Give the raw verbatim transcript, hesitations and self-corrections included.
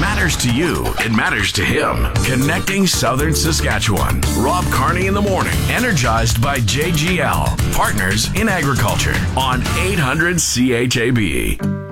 matters to you, it matters to him. Connecting Southern Saskatchewan. Rob Carney in the morning. Energized by J G L, Partners in Agriculture on eight hundred C H A B.